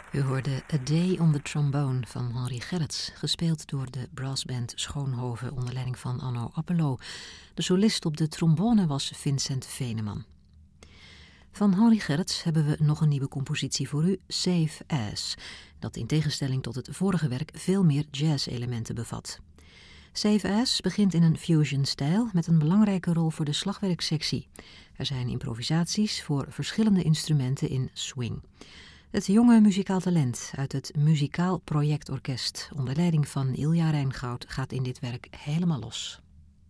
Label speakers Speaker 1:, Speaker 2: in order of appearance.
Speaker 1: U hoorde A Day on the Trombone van Henry Gerrits, gespeeld door de brassband Schoonhoven onder leiding van Anno Appelo. De solist op de trombone was Vincent Veneman. Van Henry Gerrits hebben we nog een nieuwe compositie voor u, Save As, dat in tegenstelling tot het vorige werk veel meer jazz-elementen bevat. Save As begint in een fusion-stijl met een belangrijke rol voor de slagwerksectie. Er zijn improvisaties voor verschillende instrumenten in swing. Het jonge muzikaal talent uit het Muzikaal Projectorkest onder leiding van Ilja Rijngoud gaat in dit werk helemaal los.